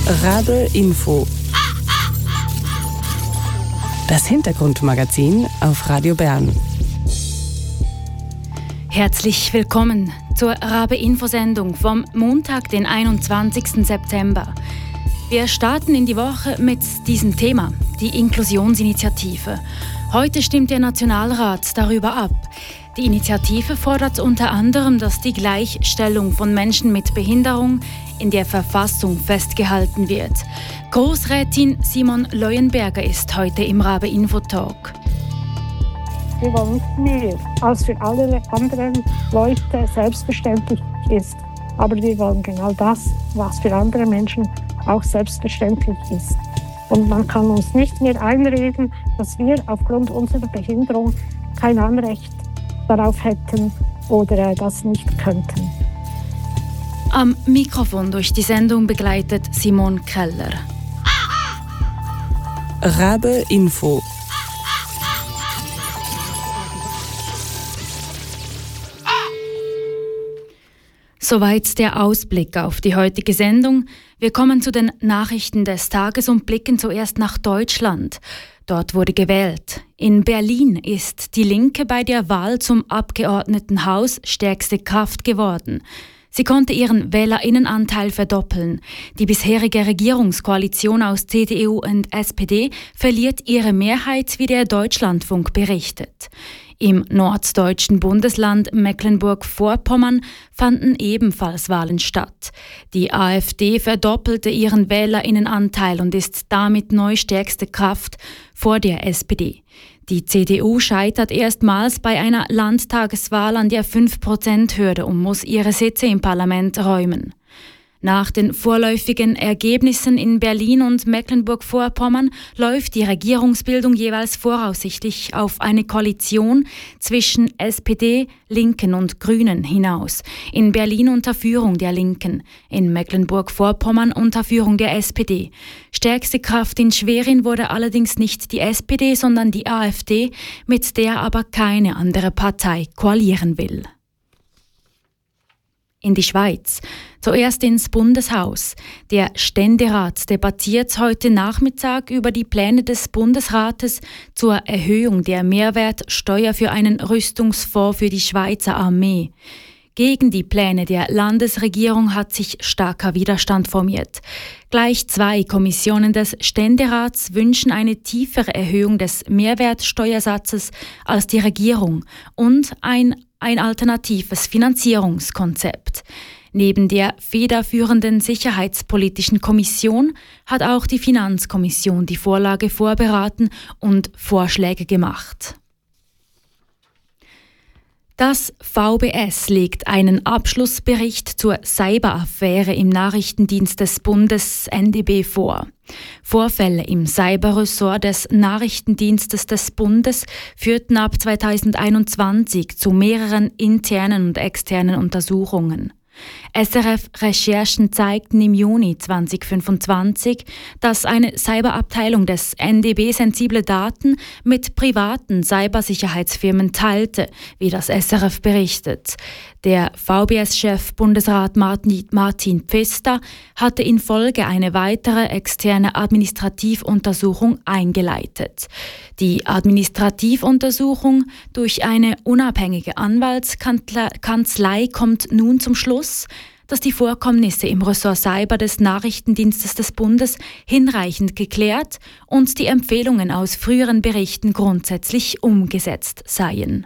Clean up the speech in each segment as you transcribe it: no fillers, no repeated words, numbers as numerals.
Rabe Info. Das Hintergrundmagazin auf Radio Bern. Herzlich willkommen zur Rabe-Info-Sendung vom Montag, den 21. September. Wir starten in die Woche mit diesem Thema, die Inklusionsinitiative. Heute stimmt der Nationalrat darüber ab. Die Initiative fordert unter anderem, dass die Gleichstellung von Menschen mit Behinderung in der Verfassung festgehalten wird. Großrätin Simon Leuenberger ist heute im Rabe-Info-Talk. Wir wollen nicht mehr, als für alle anderen Leute selbstverständlich ist. Aber wir wollen genau das, was für andere Menschen auch selbstverständlich ist. Und man kann uns nicht mehr einreden, dass wir aufgrund unserer Behinderung kein Anrecht darauf hätten oder das nicht könnten. Am Mikrofon durch die Sendung begleitet Simon Keller. Rabe Info. Soweit der Ausblick auf die heutige Sendung. Wir kommen zu den Nachrichten des Tages und blicken zuerst nach Deutschland. Dort wurde gewählt. In Berlin ist die Linke bei der Wahl zum Abgeordnetenhaus stärkste Kraft geworden. Sie konnte ihren WählerInnenanteil verdoppeln. Die bisherige Regierungskoalition aus CDU und SPD verliert ihre Mehrheit, wie der Deutschlandfunk berichtet. Im norddeutschen Bundesland Mecklenburg-Vorpommern fanden ebenfalls Wahlen statt. Die AfD verdoppelte ihren WählerInnenanteil und ist damit neu stärkste Kraft vor der SPD. Die CDU scheitert erstmals bei einer Landtagswahl an der 5%-Hürde und muss ihre Sitze im Parlament räumen. Nach den vorläufigen Ergebnissen in Berlin und Mecklenburg-Vorpommern läuft die Regierungsbildung jeweils voraussichtlich auf eine Koalition zwischen SPD, Linken und Grünen hinaus. In Berlin unter Führung der Linken, in Mecklenburg-Vorpommern unter Führung der SPD. Stärkste Kraft in Schwerin wurde allerdings nicht die SPD, sondern die AfD, mit der aber keine andere Partei koalieren will. In die Schweiz. Zuerst ins Bundeshaus. Der Ständerat debattiert heute Nachmittag über die Pläne des Bundesrates zur Erhöhung der Mehrwertsteuer für einen Rüstungsfonds für die Schweizer Armee. Gegen die Pläne der Landesregierung hat sich starker Widerstand formiert. Gleich 2 Kommissionen des Ständerats wünschen eine tiefere Erhöhung des Mehrwertsteuersatzes als die Regierung und ein alternatives Finanzierungskonzept. Neben der federführenden Sicherheitspolitischen Kommission hat auch die Finanzkommission die Vorlage vorberaten und Vorschläge gemacht. Das VBS legt einen Abschlussbericht zur Cyberaffäre im Nachrichtendienst des Bundes NDB vor. Vorfälle im Cyberressort des Nachrichtendienstes des Bundes führten ab 2021 zu mehreren internen und externen Untersuchungen. SRF-Recherchen zeigten im Juni 2025, dass eine Cyberabteilung des NDB sensible Daten mit privaten Cybersicherheitsfirmen teilte, wie das SRF berichtet. Der VBS-Chef Bundesrat Martin Pfister hatte in Folge eine weitere externe Administrativuntersuchung eingeleitet. Die Administrativuntersuchung durch eine unabhängige Anwaltskanzlei kommt nun zum Schluss, dass die Vorkommnisse im Ressort Cyber des Nachrichtendienstes des Bundes hinreichend geklärt und die Empfehlungen aus früheren Berichten grundsätzlich umgesetzt seien.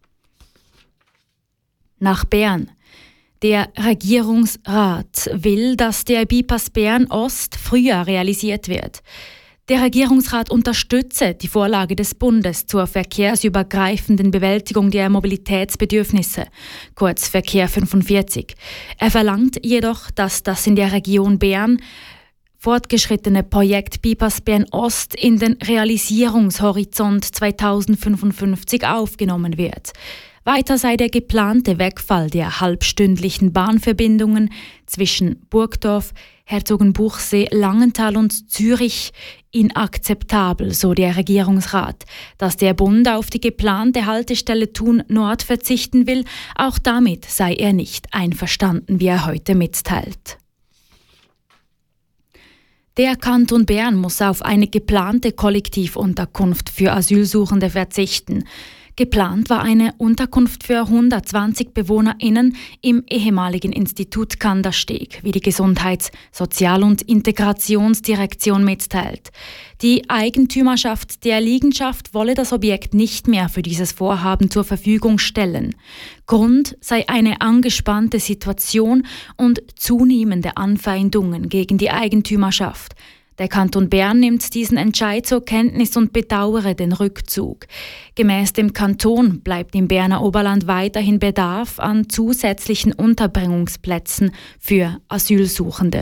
Nach Bern. Der Regierungsrat will, dass der Bypass Bern Ost früher realisiert wird. Der Regierungsrat unterstütze die Vorlage des Bundes zur verkehrsübergreifenden Bewältigung der Mobilitätsbedürfnisse, kurz Verkehr 45. Er verlangt jedoch, dass das in der Region Bern fortgeschrittene Projekt Bypass Bern Ost in den Realisierungshorizont 2055 aufgenommen wird. Weiter sei der geplante Wegfall der halbstündlichen Bahnverbindungen zwischen Burgdorf, Herzogenbuchsee, Langenthal und Zürich inakzeptabel, so der Regierungsrat. Dass der Bund auf die geplante Haltestelle Thun Nord verzichten will, auch damit sei er nicht einverstanden, wie er heute mitteilt. Der Kanton Bern muss auf eine geplante Kollektivunterkunft für Asylsuchende verzichten. Geplant war eine Unterkunft für 120 BewohnerInnen im ehemaligen Institut Kandersteg, wie die Gesundheits-, Sozial- und Integrationsdirektion mitteilt. Die Eigentümerschaft der Liegenschaft wolle das Objekt nicht mehr für dieses Vorhaben zur Verfügung stellen. Grund sei eine angespannte Situation und zunehmende Anfeindungen gegen die Eigentümerschaft. Der Kanton Bern nimmt diesen Entscheid zur Kenntnis und bedauere den Rückzug. Gemäss dem Kanton bleibt im Berner Oberland weiterhin Bedarf an zusätzlichen Unterbringungsplätzen für Asylsuchende.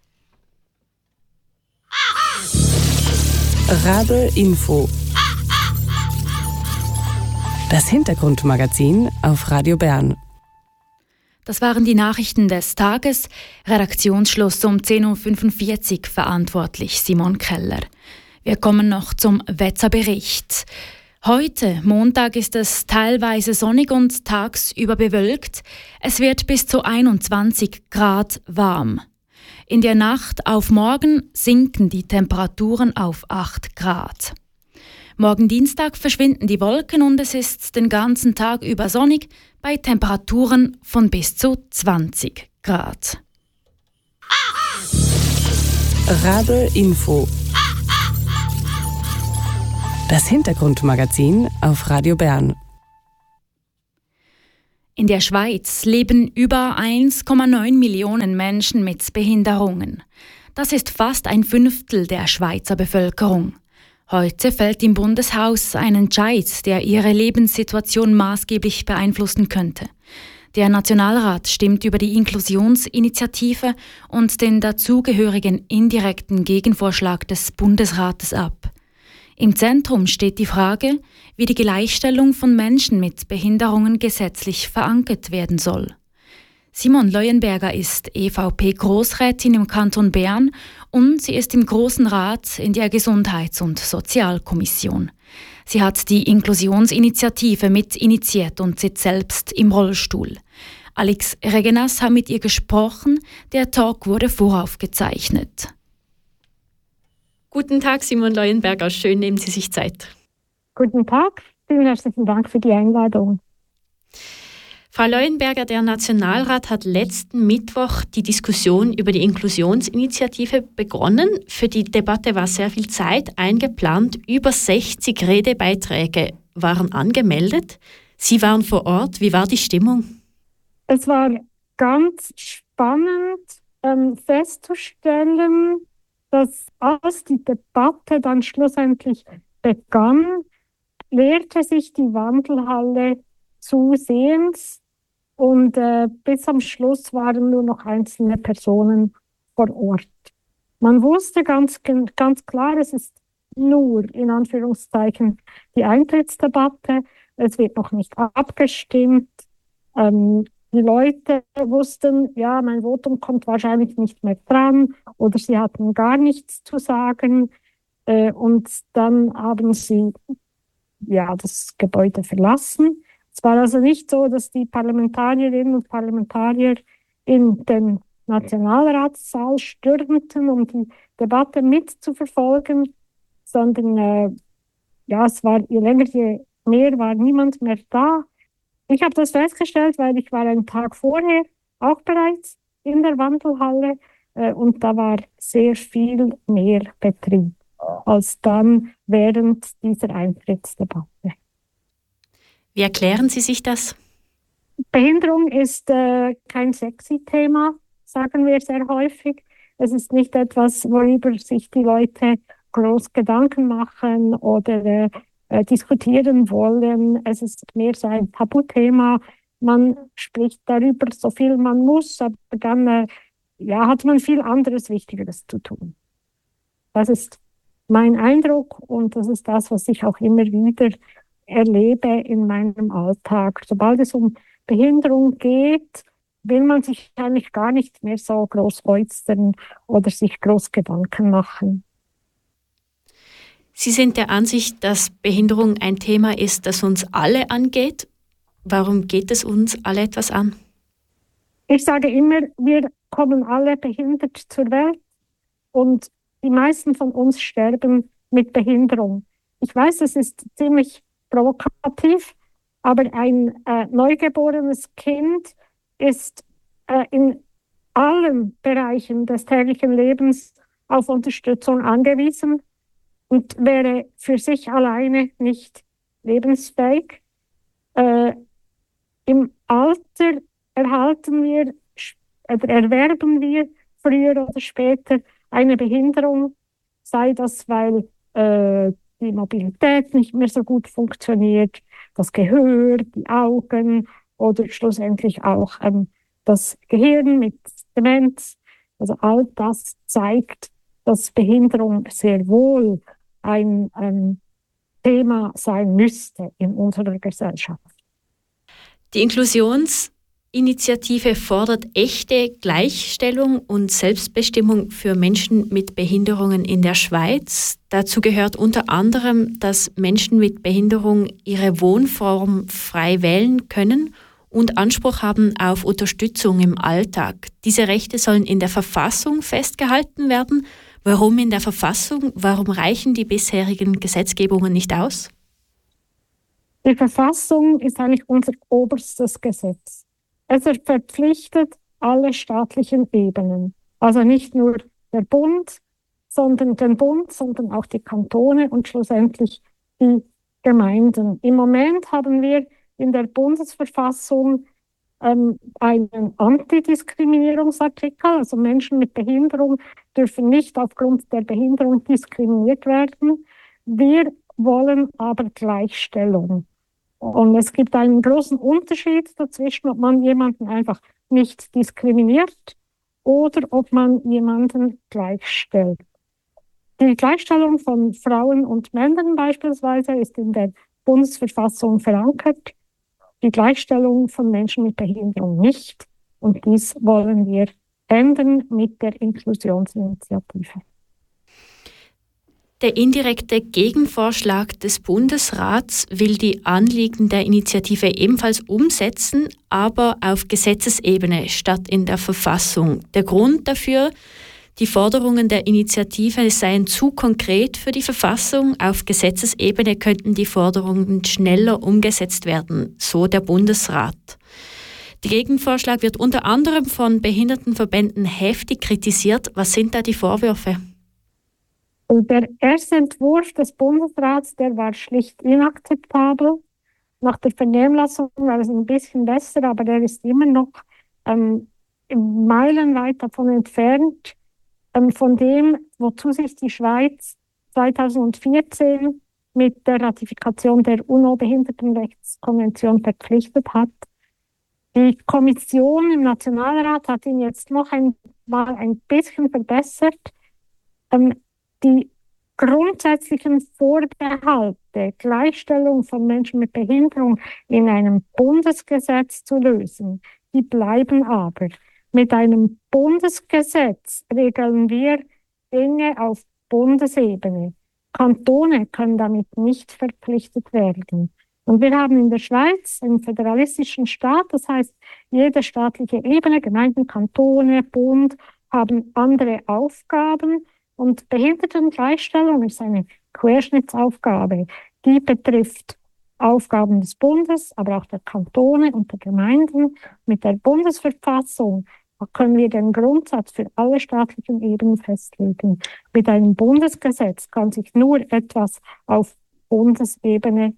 Radl Info. Das Hintergrundmagazin auf Radio Bern. Das waren die Nachrichten des Tages. Redaktionsschluss um 10.45 Uhr, verantwortlich Simon Keller. Wir kommen noch zum Wetterbericht. Heute, Montag, ist es teilweise sonnig und tagsüber bewölkt. Es wird bis zu 21 Grad warm. In der Nacht auf morgen sinken die Temperaturen auf 8 Grad. Morgen Dienstag verschwinden die Wolken und es ist den ganzen Tag über sonnig bei Temperaturen von bis zu 20 Grad. Radl Info. Das Hintergrundmagazin auf Radio Bern. In der Schweiz leben über 1,9 Millionen Menschen mit Behinderungen. Das ist fast ein Fünftel der Schweizer Bevölkerung. Heute fällt im Bundeshaus ein Entscheid, der ihre Lebenssituation maßgeblich beeinflussen könnte. Der Nationalrat stimmt über die Inklusionsinitiative und den dazugehörigen indirekten Gegenvorschlag des Bundesrates ab. Im Zentrum steht die Frage, wie die Gleichstellung von Menschen mit Behinderungen gesetzlich verankert werden soll. Simon Leuenberger ist EVP-Grossrätin im Kanton Bern und sie ist im Grossen Rat in der Gesundheits- und Sozialkommission. Sie hat die Inklusionsinitiative mit initiiert und sitzt selbst im Rollstuhl. Alex Regenas hat mit ihr gesprochen, der Talk wurde voraufgezeichnet. Guten Tag, Simon Leuenberger, schön nehmen Sie sich Zeit. Guten Tag, vielen herzlichen Dank für die Einladung. Frau Leuenberger, der Nationalrat hat letzten Mittwoch die Diskussion über die Inklusionsinitiative begonnen. Für die Debatte war sehr viel Zeit eingeplant. Über 60 Redebeiträge waren angemeldet. Sie waren vor Ort. Wie war die Stimmung? Es war ganz spannend festzustellen, dass als die Debatte dann schlussendlich begann, leerte sich die Wandelhalle zusehends und bis am Schluss waren nur noch einzelne Personen vor Ort. Man wusste ganz klar, es ist nur, in Anführungszeichen, die Eintrittsdebatte. Es wird noch nicht abgestimmt. Die Leute wussten, ja, mein Votum kommt wahrscheinlich nicht mehr dran oder sie hatten gar nichts zu sagen. Und dann haben sie das Gebäude verlassen. Es war also nicht so, dass die Parlamentarierinnen und Parlamentarier in den Nationalratssaal stürmten, um die Debatte mitzuverfolgen, sondern es war je länger, je mehr war niemand mehr da. Ich habe das festgestellt, weil ich war einen Tag vorher auch bereits in der Wandelhalle und da war sehr viel mehr Betrieb als dann während dieser Eintrittsdebatte. Wie erklären Sie sich das? Behinderung ist kein sexy Thema, sagen wir sehr häufig. Es ist nicht etwas, worüber sich die Leute groß Gedanken machen oder diskutieren wollen. Es ist mehr so ein Tabuthema. Man spricht darüber so viel man muss, aber dann hat man viel anderes Wichtigeres zu tun. Das ist mein Eindruck und das ist das, was ich auch immer wieder erlebe in meinem Alltag. Sobald es um Behinderung geht, will man sich eigentlich gar nicht mehr so groß äußern oder sich groß Gedanken machen. Sie sind der Ansicht, dass Behinderung ein Thema ist, das uns alle angeht. Warum geht es uns alle etwas an? Ich sage immer, wir kommen alle behindert zur Welt und die meisten von uns sterben mit Behinderung. Ich weiß, es ist ziemlich provokativ, aber ein neugeborenes Kind ist in allen Bereichen des täglichen Lebens auf Unterstützung angewiesen und wäre für sich alleine nicht lebensfähig. Im Alter erwerben wir früher oder später eine Behinderung, sei das, weil die Mobilität nicht mehr so gut funktioniert, das Gehör, die Augen oder schlussendlich auch das Gehirn mit Demenz. Also all das zeigt, dass Behinderung sehr wohl ein Thema sein müsste in unserer Gesellschaft. Die Inklusionsinitiative fordert echte Gleichstellung und Selbstbestimmung für Menschen mit Behinderungen in der Schweiz. Dazu gehört unter anderem, dass Menschen mit Behinderung ihre Wohnform frei wählen können und Anspruch haben auf Unterstützung im Alltag. Diese Rechte sollen in der Verfassung festgehalten werden. Warum in der Verfassung? Warum reichen die bisherigen Gesetzgebungen nicht aus? Die Verfassung ist eigentlich unser oberstes Gesetz. Es verpflichtet alle staatlichen Ebenen. Also nicht nur den Bund, sondern auch die Kantone und schlussendlich die Gemeinden. Im Moment haben wir in der Bundesverfassung einen Antidiskriminierungsartikel. Also Menschen mit Behinderung dürfen nicht aufgrund der Behinderung diskriminiert werden. Wir wollen aber Gleichstellung. Und es gibt einen großen Unterschied dazwischen, ob man jemanden einfach nicht diskriminiert oder ob man jemanden gleichstellt. Die Gleichstellung von Frauen und Männern beispielsweise ist in der Bundesverfassung verankert, die Gleichstellung von Menschen mit Behinderung nicht. Und dies wollen wir ändern mit der Inklusionsinitiative. Der indirekte Gegenvorschlag des Bundesrats will die Anliegen der Initiative ebenfalls umsetzen, aber auf Gesetzesebene statt in der Verfassung. Der Grund dafür: die Forderungen der Initiative seien zu konkret für die Verfassung. Auf Gesetzesebene könnten die Forderungen schneller umgesetzt werden, so der Bundesrat. Der Gegenvorschlag wird unter anderem von Behindertenverbänden heftig kritisiert. Was sind da die Vorwürfe? Der erste Entwurf des Bundesrats, der war schlicht inakzeptabel. Nach der Vernehmlassung war es ein bisschen besser, aber der ist immer noch meilenweit davon entfernt, von dem, wozu sich die Schweiz 2014 mit der Ratifikation der UNO-Behindertenrechtskonvention verpflichtet hat. Die Kommission im Nationalrat hat ihn jetzt noch einmal ein bisschen verbessert. Die grundsätzlichen Vorbehalte, Gleichstellung von Menschen mit Behinderung in einem Bundesgesetz zu lösen, die bleiben aber. Mit einem Bundesgesetz regeln wir Dinge auf Bundesebene. Kantone können damit nicht verpflichtet werden. Und wir haben in der Schweiz einen föderalistischen Staat, das heißt, jede staatliche Ebene, Gemeinden, Kantone, Bund, haben andere Aufgaben. Und Behindertengleichstellung ist eine Querschnittsaufgabe. Die betrifft Aufgaben des Bundes, aber auch der Kantone und der Gemeinden. Mit der Bundesverfassung können wir den Grundsatz für alle staatlichen Ebenen festlegen. Mit einem Bundesgesetz kann sich nur etwas auf Bundesebene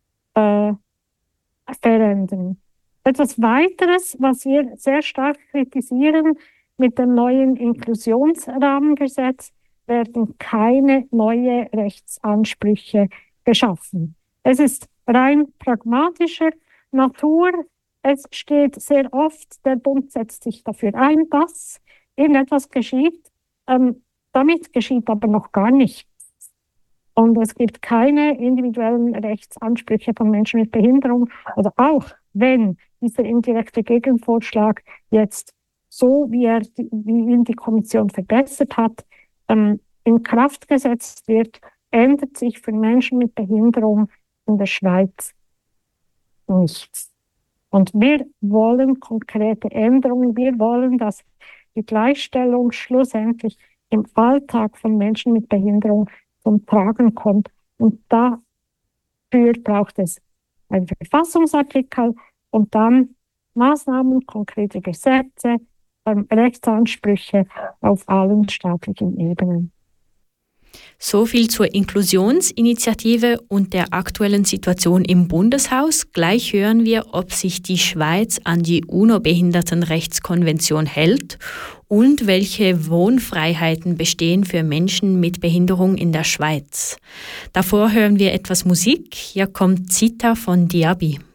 verändern. Etwas weiteres, was wir sehr stark kritisieren, mit dem neuen Inklusionsrahmengesetz werden keine neuen Rechtsansprüche geschaffen. Es ist rein pragmatischer Natur. Es steht sehr oft, der Bund setzt sich dafür ein, dass irgendetwas geschieht. Damit geschieht aber noch gar nichts. Und es gibt keine individuellen Rechtsansprüche von Menschen mit Behinderung. Oder auch wenn dieser indirekte Gegenvorschlag jetzt so, wie ihn die Kommission verbessert hat, in Kraft gesetzt wird, ändert sich für Menschen mit Behinderung in der Schweiz nichts. Und wir wollen konkrete Änderungen. Wir wollen, dass die Gleichstellung schlussendlich im Alltag von Menschen mit Behinderung zum Tragen kommt. Und dafür braucht es einen Verfassungsartikel und dann Maßnahmen, konkrete Gesetze, Rechtsansprüche auf allen staatlichen Ebenen. So viel zur Inklusionsinitiative und der aktuellen Situation im Bundeshaus. Gleich hören wir, ob sich die Schweiz an die UNO-Behindertenrechtskonvention hält und welche Wohnfreiheiten bestehen für Menschen mit Behinderung in der Schweiz. Davor hören wir etwas Musik. Hier kommt Zita von Diaby.